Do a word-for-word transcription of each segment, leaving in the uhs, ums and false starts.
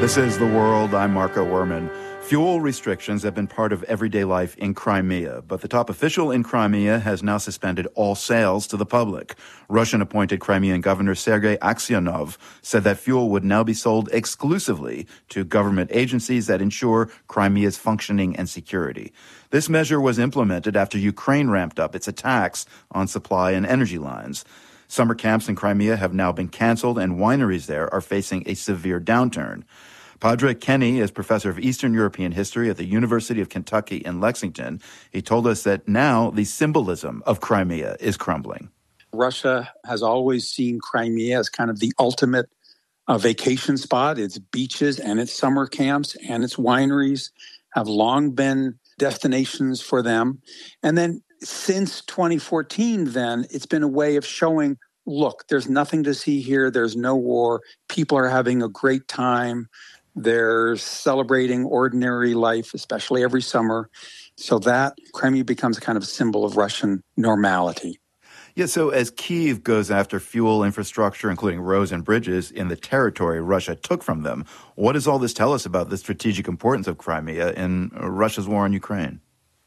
This is The World. I'm Marco Werman. Fuel restrictions have been part of everyday life in Crimea, but the top official in Crimea has now suspended all sales to the public. Russian-appointed Crimean Governor Sergei Aksyonov said that fuel would now be sold exclusively to government agencies that ensure Crimea's functioning and security. This measure was implemented after Ukraine ramped up its attacks on supply and energy lines. Summer camps in Crimea have now been canceled, and wineries there are facing a severe downturn. Padraig Kenny is professor of Eastern European history at the University of Kentucky in Lexington. He told us that now the symbolism of Crimea is crumbling. Russia has always seen Crimea as kind of the ultimate uh, vacation spot. Its beaches and its summer camps and its wineries have long been destinations for them. And then since twenty fourteen, then, it's been a way of showing, look, there's nothing to see here. There's no war. People are having a great time. They're celebrating ordinary life, especially every summer. So that Crimea becomes a kind of symbol of Russian normality. Yeah, so as Kyiv goes after fuel infrastructure, including roads and bridges, in the territory Russia took from them, what does all this tell us about the strategic importance of Crimea in Russia's war on Ukraine?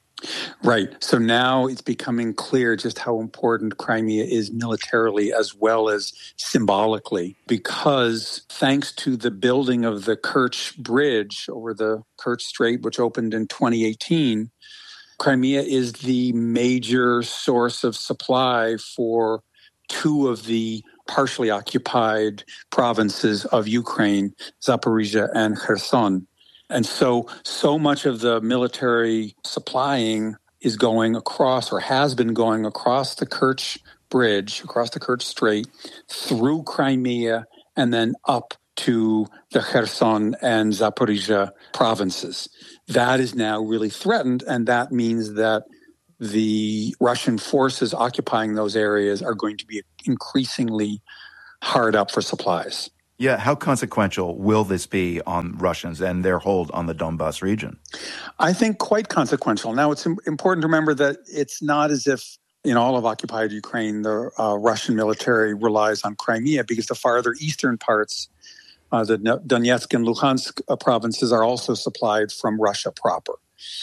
Right. So now it's becoming clear just how important Crimea is militarily as well as symbolically, because thanks to the building of the Kerch Bridge over the Kerch Strait, which opened in twenty eighteen, Crimea is the major source of supply for two of the partially occupied provinces of Ukraine, Zaporizhia and Kherson. And so, so much of the military supplying is going across, or has been going across the Kerch Bridge, across the Kerch Strait, through Crimea, and then up to the Kherson and Zaporizhia provinces. That is now really threatened, and that means that the Russian forces occupying those areas are going to be increasingly hard up for supplies. Yeah, how consequential will this be on Russians and their hold on the Donbas region? I think quite consequential. Now, it's important to remember that it's not as if in all of occupied Ukraine, the uh, Russian military relies on Crimea, because the farther eastern parts, uh, the Donetsk and Luhansk uh, provinces, are also supplied from Russia proper.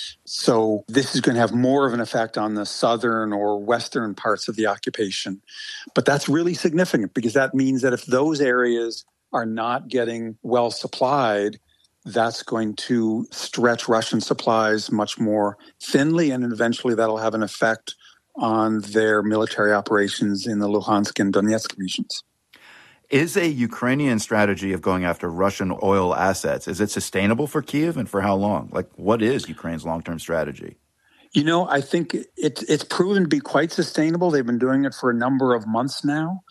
So this is going to have more of an effect on the southern or western parts of the occupation. But that's really significant, because that means that if those areas are not getting well supplied, that's going to stretch Russian supplies much more thinly, and eventually that'll have an effect on their military operations in the Luhansk and Donetsk regions. Is a Ukrainian strategy of going after Russian oil assets, is it sustainable for Kyiv, and for how long? Like, what is Ukraine's long-term strategy? You know, I think it, it's proven to be quite sustainable. They've been doing it for a number of months now,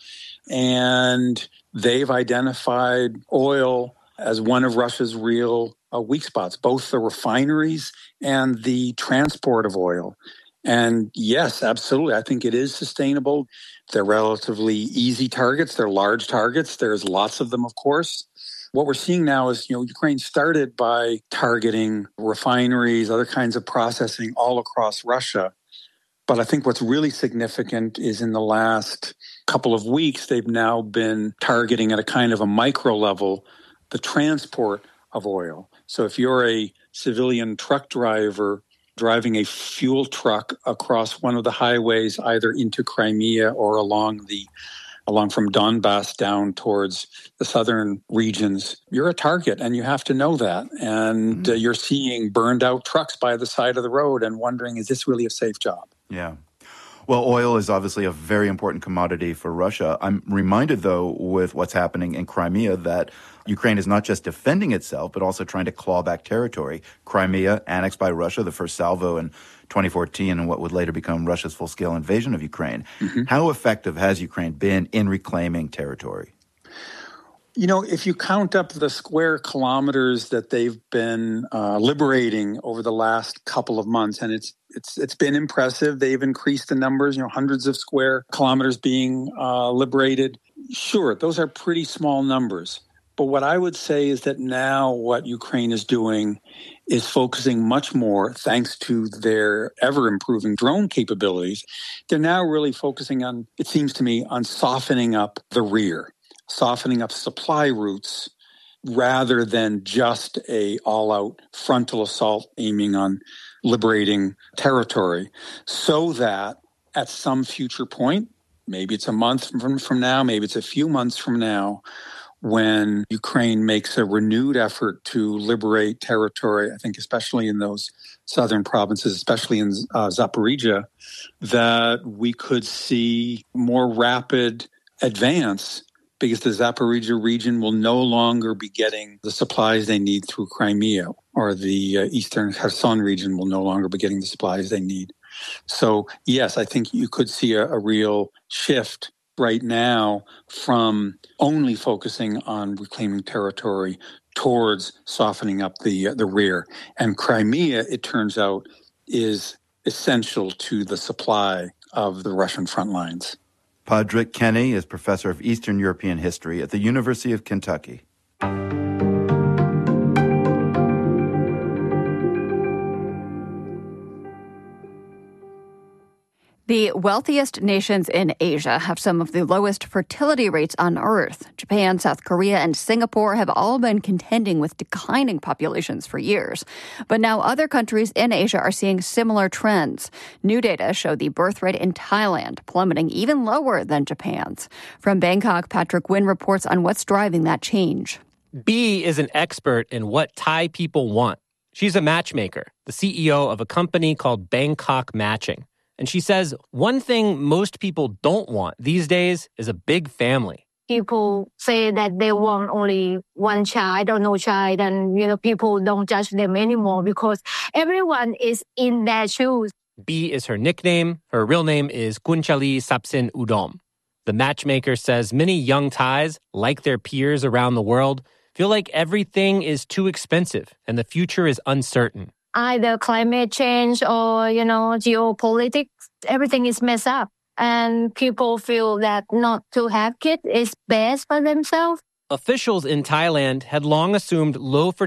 and they've identified oil as one of Russia's real uh, weak spots, both the refineries and the transport of oil. And yes, absolutely, I think it is sustainable. They're relatively easy targets. They're large targets. There's lots of them, of course. What we're seeing now is, you know, Ukraine started by targeting refineries, other kinds of processing all across Russia. But I think what's really significant is in the last couple of weeks, they've now been targeting at a kind of a micro level the transport of oil. So if you're a civilian truck driver driving a fuel truck across one of the highways, either into Crimea or along the along from Donbas down towards the southern regions, you're a target, and you have to know that. And mm-hmm. uh, you're seeing burned out trucks by the side of the road and wondering, is this really a safe job? Yeah. Well, oil is obviously a very important commodity for Russia. I'm reminded, though, with what's happening in Crimea, that Ukraine is not just defending itself, but also trying to claw back territory. Crimea, annexed by Russia, the first salvo in twenty fourteen, and what would later become Russia's full-scale invasion of Ukraine. Mm-hmm. How effective has Ukraine been in reclaiming territory? You know, if you count up the square kilometers that they've been uh, liberating over the last couple of months, and it's it's it's been impressive. They've increased the numbers, you know, hundreds of square kilometers being uh, liberated. Sure, those are pretty small numbers. But what I would say is that now what Ukraine is doing is focusing much more, thanks to their ever-improving drone capabilities. They're now really focusing on, it seems to me, on softening up the rear, softening up supply routes, rather than just a all-out frontal assault aiming on liberating territory, so that at some future point, maybe it's a month from, from now, maybe it's a few months from now, when Ukraine makes a renewed effort to liberate territory, I think especially in those southern provinces, especially in uh, Zaporizhia, that we could see more rapid advance, because the Zaporizhia region will no longer be getting the supplies they need through Crimea, or the uh, eastern Kherson region will no longer be getting the supplies they need. So, yes, I think you could see a, a real shift right now from only focusing on reclaiming territory towards softening up the uh, the rear. And Crimea, it turns out, is essential to the supply of the Russian front lines. Padraig Kenny is professor of Eastern European history at the University of Kentucky. The wealthiest nations in Asia have some of the lowest fertility rates on Earth. Japan, South Korea, and Singapore have all been contending with declining populations for years. But now other countries in Asia are seeing similar trends. New data show the birth rate in Thailand plummeting even lower than Japan's. From Bangkok, Patrick Wynn reports on what's driving that change. Bee is an expert in what Thai people want. She's a matchmaker, the C E O of a company called Bangkok Matching. And she says one thing most people don't want these days is a big family. People say that they want only one child or no child, and you know people don't judge them anymore because everyone is in their shoes. Bee is her nickname. Her real name is Kunchali Sapsin Udom. The matchmaker says many young Thais, like their peers around the world, feel like everything is too expensive and the future is uncertain. Either climate change or, you know, geopolitics, everything is messed up. And people feel that not to have kids is best for themselves. Officials in Thailand had long assumed low fertility